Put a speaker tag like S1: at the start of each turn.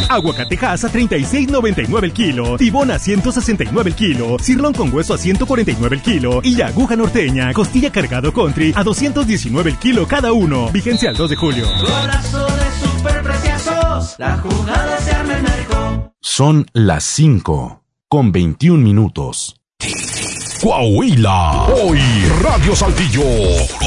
S1: Aguacatejas a $36.99 el kilo. Tibón a $169 el kilo. Cirlón con hueso a $149 el kilo. Y aguja norteña, costilla cargado country a $219 el kilo cada uno. Vigencia al 2 de julio.
S2: Golazo de superpreciosos. La jugada se arma en México.
S3: Son las 5:21. Coahuila. Hoy Radio Saltillo.